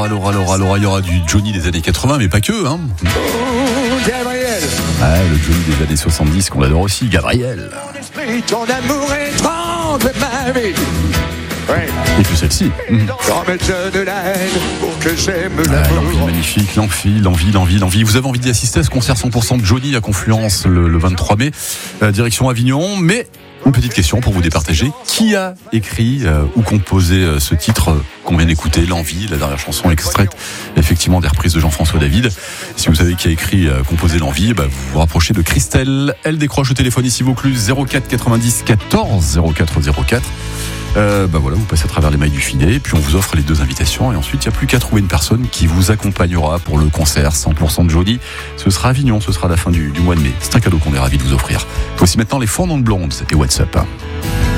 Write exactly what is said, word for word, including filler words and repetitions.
alors, alors, alors, alors, il y aura du Johnny des années quatre-vingts, mais pas que, hein. Oh, Gabriel. Ah, le Johnny des années soixante-dix qu'on adore aussi, Gabriel. Mon esprit, ton amour étrange, ma vie. Ouais. Et puis celle-ci. Mmh. J'en mets de la haine pour que j'aime Ah, l'amour. l'envie magnifique, l'envie, l'envie, l'envie, l'envie. Vous avez envie d'y assister à ce concert cent pour cent de Johnny à Confluence le, le vingt-trois mai, euh, direction Avignon. Mais une petite question pour vous départager. Qui a écrit euh, ou composé euh, ce titre euh, qu'on vient d'écouter, L'Envie, la dernière chanson extraite effectivement des reprises de Jean-François David. Si vous savez qui a écrit, euh, composé L'Envie, bah, vous vous rapprochez de Christelle. Elle décroche le téléphone ici Vaucluse zéro quatre quatre-vingt-dix quatorze zéro quatre zéro quatre. Euh, bah voilà, vous passez à travers les mailles du filet, puis on vous offre les deux invitations, et ensuite il n'y a plus qu'à trouver une personne qui vous accompagnera pour le concert cent pour cent de Johnny. Ce sera Avignon, ce sera la fin du, du mois de mai. C'est un cadeau qu'on est ravis de vous offrir. Voici maintenant les Four Non Blondes et What's Up.